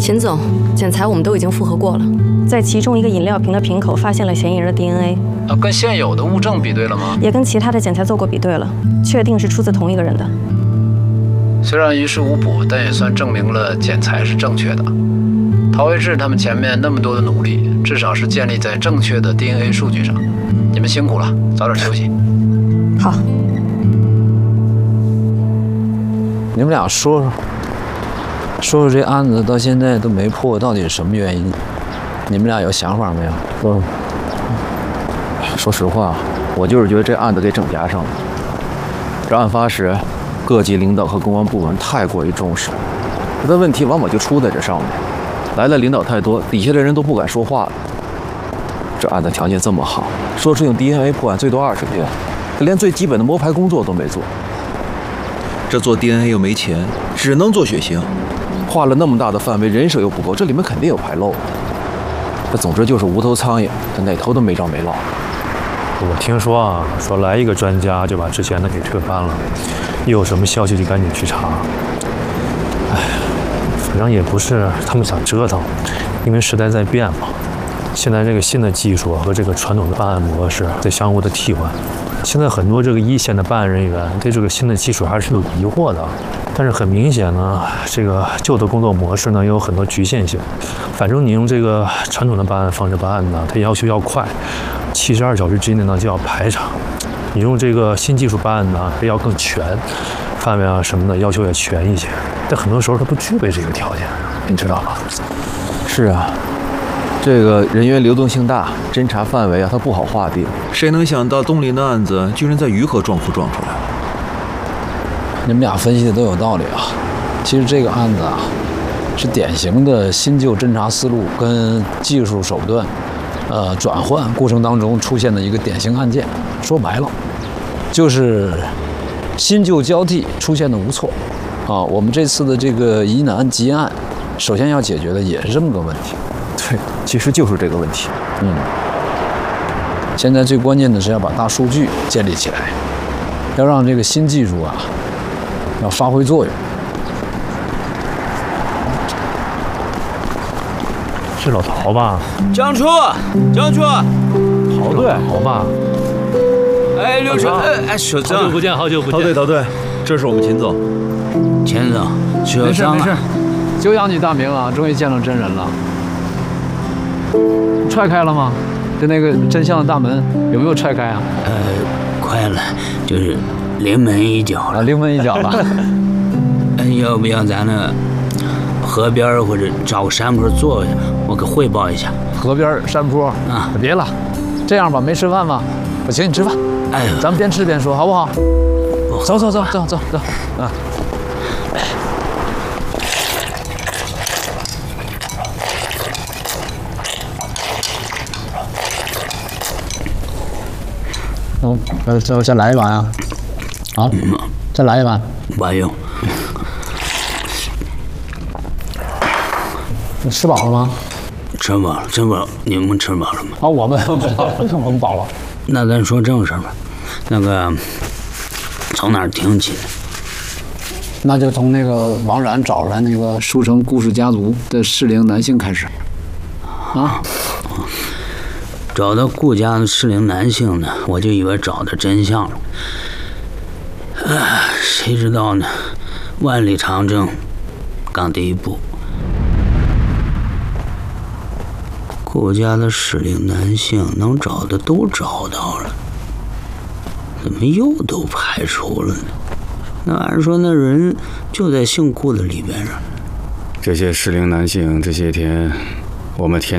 秦总，检材我们都已经复核过了，在其中一个饮料瓶的瓶口发现了嫌疑人的 DNA。 跟现有的物证比对了吗？ 也跟其他的检材做过比对了，确定是出自同一个人的。 虽然于事无补，但也算证明了检材是正确的。陶维志他们前面那么多的努力，至少是建立在正确的 DNA 数据上。你们辛苦了，早点休息。 好。 你们俩说说这案子到现在都没破，到底是什么原因？你们俩有想法没有？ 说实话，我就是觉得这案子给整夹上了。这案发时，各级领导和公安部门太过于重视，他的问题往往就出在这上面。来了领导太多，底下的人都不敢说话了。这案子条件这么好，说是用 DNA 破案最多20天，他连最基本的摸排工作都没做。 这做 DNA 又没钱，只能做血型。 画了那么大的范围，人手又不够，这里面肯定有排漏。这总之就是无头苍蝇，他哪头都没着没落。 我听说啊，说来一个专家就把之前的给推翻了，一有什么消息就赶紧去查。哎，反正也不是他们想折腾，因为时代在变嘛。现在这个新的技术和这个传统的办案模式在相互的替换。现在很多这个一线的办案人员对这个新的技术还是有疑惑的，但是很明显呢，这个旧的工作模式呢也有很多局限性。反正你用这个传统的办案方式办案呢，它要求要快，72小时之内呢就要排查；你用这个新技术办案呢，要更全，范围啊什么的要求也全一些。但很多时候它不具备这个条件，你知道吗？ 是啊。这个人员流动性大，侦查范围啊，它不好划定。 谁能想到东林的案子居然在鱼河撞夫撞出来？ 你们俩分析的都有道理啊。其实这个案子啊，是典型的新旧侦查思路跟技术手段，转换过程当中出现的一个典型案件。说白了，就是新旧交替出现的无措。啊，我们这次的这个疑难集案，首先要解决的也是这么个问题。 对，其实就是这个问题。 现在最关键的是要把大数据建立起来，要让这个新技术啊，要发挥作用。 是老陶吧？ 江初，陶队， 陶吧？ 哎，刘春，哎，首长， 好久不见，好久不见。 陶队，这是我们秦总。 秦总， 没事没事，久仰你大名啊，终于见到真人了。踹开了吗？就那个真相的大门有没有踹开啊？ 快了，就是临门一脚了。 临门一脚了。 要不要咱那河边或者找个山坡坐下，我给汇报一下。 河边山坡啊，别了，这样吧，没吃饭吧？我请你吃饭。 哎， 咱们边吃边说，好不好？走啊！再来一碗啊！好，再来一碗。 不用。 你吃饱了吗？ 吃饱了，吃饱了。你们吃饱了吗？ 啊，我们饱了。 那咱说正事吧。那个从哪儿听起？ 那就从那个王冉找出来那个书城顾氏家族的适龄男性开始。啊。 找到顾家的适龄男性呢，我就以为找到真相了。谁知道呢？万里长征刚第一步。顾家的适龄男性能找的都找到了，怎么又都排除了呢？那按说那人就在姓顾的里边啊。 这些适龄男性这些天，我们天